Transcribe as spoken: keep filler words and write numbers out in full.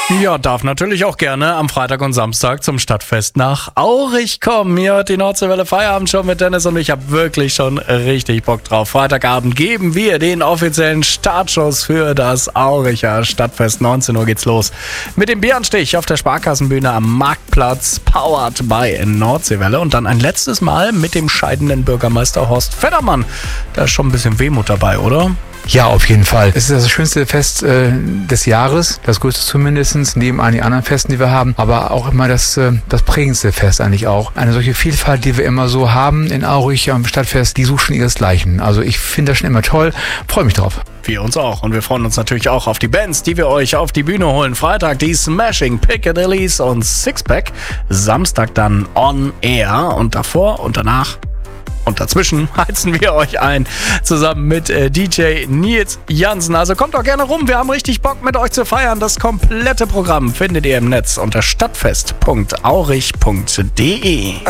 Ja, darf natürlich auch gerne am Freitag und Samstag zum Stadtfest nach Aurich kommen. Hier hört die Nordseewelle Feierabend mit Dennis und ich habe wirklich schon richtig Bock drauf. Freitagabend geben wir den offiziellen Startschuss für das Auricher Stadtfest. neunzehn Uhr geht's los mit dem Bieranstich auf der Sparkassenbühne am Marktplatz, powered by Nordseewelle. Und dann ein letztes Mal mit dem scheidenden Bürgermeister Horst Feddermann. Da ist schon ein bisschen Wehmut dabei, oder? Ja, auf jeden Fall. Es ist das schönste Fest äh, des Jahres, das größte zumindest, neben einigen anderen Festen, die wir haben, aber auch immer das, äh, das prägendste Fest eigentlich auch. Eine solche Vielfalt, die wir immer so haben in Aurich am Stadtfest, die sucht schon ihresgleichen. Also ich finde das schon immer toll, freue mich drauf. Wir uns auch und wir freuen uns natürlich auch auf die Bands, die wir euch auf die Bühne holen. Freitag die Smashing Piccadillys und Sixpack, Samstag dann On Air und davor und danach und dazwischen heizen wir euch ein, zusammen mit äh, D J Nils Jansen. Also kommt doch gerne rum, wir haben richtig Bock mit euch zu feiern. Das komplette Programm findet ihr im Netz unter stadtfest punkt aurich punkt de.